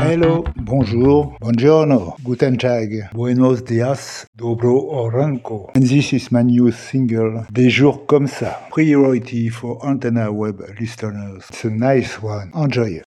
Hello, bonjour, buongiorno, guten tag, buenos dias, dobro oranko. And this is my new single, Des jours comme ça. Priority for Antenna Web listeners. It's a nice one. Enjoy.